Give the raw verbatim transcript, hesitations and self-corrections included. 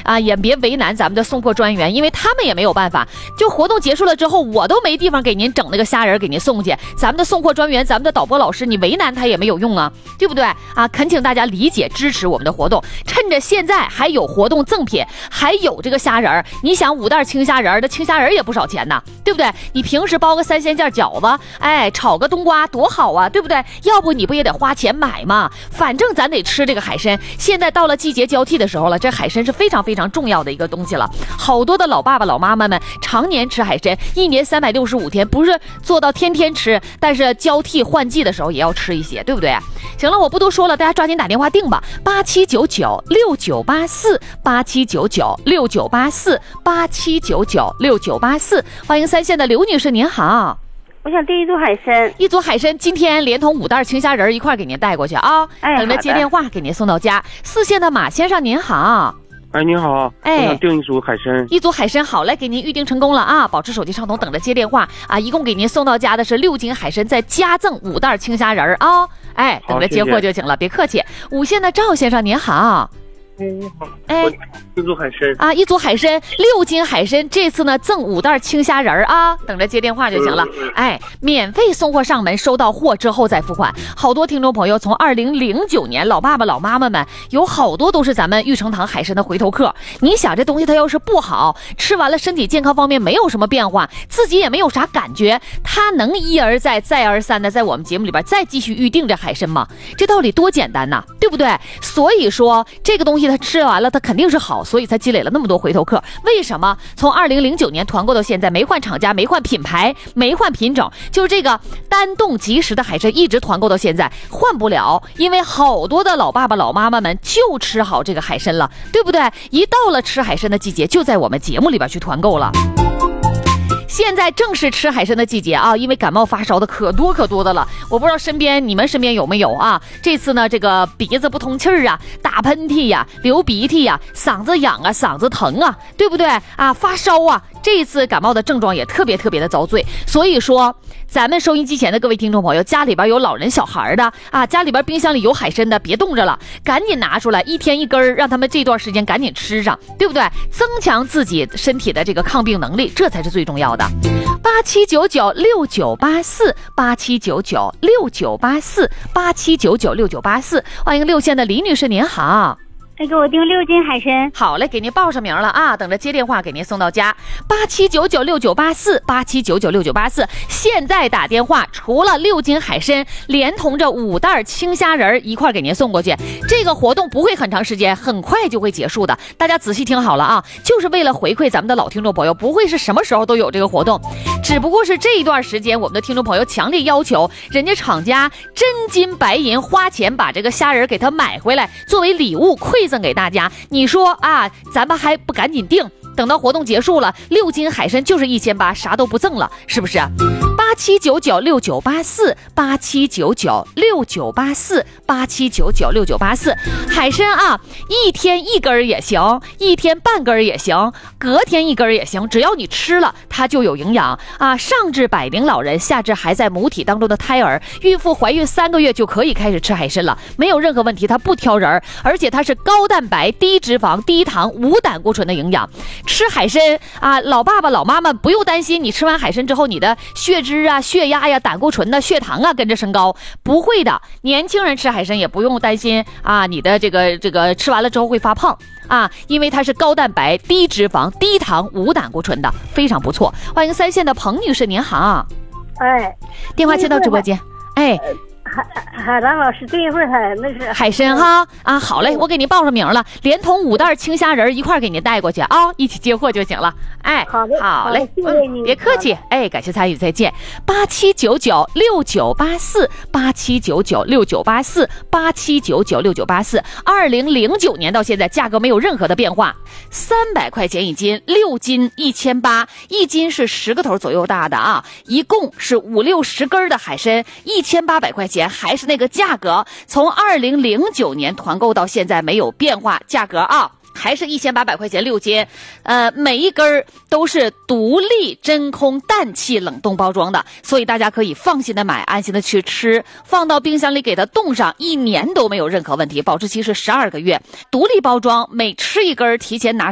啊，也别为难咱们的送货专员，因为他们也没有办法。就活动结束了之后，我都没地方给您整那个虾仁给您送去，咱们的送货专员，咱们的导播老师，你为难他也没有用啊，对不对啊？恳请大家理解支持我们的活动，趁着现在还有活动赠品，还有这个虾仁，你想五袋青虾仁的青虾仁也不少钱呐，对不对？你平时包个三鲜件饺子，哎，炒个冬瓜多好啊，对不对？要不你不也得花钱买嘛？反正咱得吃这个海参。现在到了季节交替的时候了，这海参是非常非常重要的一个东西了。好多的老爸爸老妈妈们常年吃海参，一年三百六十五天，不是做到天天吃，但是交替换季的时候也要吃一些，对不对？行了，我不多说了，大家抓紧打电话订吧，八七九九六九八四，八七九九六九八四，八七九九六九八四。欢迎三线的刘女士，您好。 我想订一组海参， 一组海参今天连同五袋青虾仁一块给您带过去啊， 哎， 等着接电话给您送到家。四线的马先生您好。 哎，您好， 哎， 我想订一组海参， 一组海参，好嘞，给您预定成功了啊！保持手机畅通，等着接电话啊！一共给您送到家的是六斤海参，再加赠五袋青虾仁啊！哎，等着接货就行了，别客气。五线的赵先生您好。 哎，你好， 哎， 一组海参啊，一组海参，六斤海参，这次呢赠五袋青虾仁啊，等着接电话就行了。哎，免费送货上门，收到货之后再付款。好多听众朋友从二零零九年，老爸爸老妈妈们有好多都是咱们玉成堂海参的回头客。你想这东西它要是不好，吃完了身体健康方面没有什么变化，自己也没有啥感觉，他能一而再再而三的在我们节目里边再继续预定这海参吗？这道理多简单呐，对不对？所以说这个东西他吃完了他肯定是好，所以才积累了那么多回头客。为什么从二零零九年团购到现在没换厂家，没换品牌，没换品种，就是这个单冻即食的海参一直团购到现在，换不了，因为好多的老爸爸老妈妈们就吃好这个海参了，对不对？一到了吃海参的季节，就在我们节目里边去团购了。现在正是吃海参的季节啊，因为感冒发烧的可多可多的了。我不知道身边你们身边有没有啊？这次呢，这个鼻子不通气儿啊，打喷嚏呀、啊，流鼻涕呀、啊，嗓子痒啊，嗓子疼啊，对不对啊？发烧啊，这一次感冒的症状也特别特别的遭罪。所以说，咱们收音机前的各位听众朋友，家里边有老人小孩的啊，家里边冰箱里有海参的，别冻着了，赶紧拿出来，一天一根，让他们这段时间赶紧吃上，对不对？增强自己身体的这个抗病能力，这才是最重要的。八七九九六九八四，八七九九六九八四，八七九九六九八四。欢迎六线的李女士，您好。 哎，给我订六斤海参。 好嘞，给您报上名了啊，等着接电话给您送到家。八七九九六九八四，八七九九六九八四。现在打电话，除了六斤海参，连同着五袋青虾仁一块给您送过去。这个活动不会很长时间，很快就会结束的。大家仔细听好了啊，就是为了回馈咱们的老听众朋友，不会是什么时候都有这个活动，只不过是这一段时间我们的听众朋友强烈要求，人家厂家真金白银花钱把这个虾仁给他买回来，作为礼物馈赠给大家。你说啊，咱们还不赶紧订，等到活动结束了，六斤海参就是一千八，啥都不赠了，是不是？八七九九六九八四，八七九九六九八四，八七九九六九八四。海参啊，一天一根也行，一天半根也行，隔天一根也行，只要你吃了，它就有营养啊。上至百龄老人，下至还在母体当中的胎儿，孕妇怀孕三个月就可以开始吃海参了，没有任何问题，它不挑人，而且它是高蛋白、低脂肪、低糖、无胆固醇的营养。吃海参啊，老爸爸老妈妈不用担心，你吃完海参之后，你的血脂啊、血压呀、胆固醇的、血糖啊跟着升高，不会的。年轻人吃海参也不用担心啊，你的这个这个吃完了之后会发胖啊，因为它是高蛋白、低脂肪、低糖、无胆固醇的，非常不错。欢迎三线的彭女士，您好。 哎， 电话接到直播间。哎。 海海兰老师，对一会儿海那是海参哈啊，好嘞，我给您报上名了，连同五袋青虾仁一块给您带过去啊，一起接货就行了。哎， 好嘞， 好嘞， 谢谢你， 嗯，别客气，哎，感谢参与，再见。八七九九六九八四，八七九九六九八四，八七九九六九八四。二零零九年到现在，价格没有任何的变化，三百块钱一斤，六斤一千八，一斤是十个头左右大的啊，一共是五六十根的海参，一千八百块钱。还是那个价格，从二零零九年团购到现在没有变化，价格啊还是一千八百块钱六斤，呃，每一根都是独立真空氮气冷冻包装的，所以大家可以放心的买，安心的去吃，放到冰箱里给它冻上，一年都没有任何问题，保质期是十二个月，独立包装，每吃一根提前拿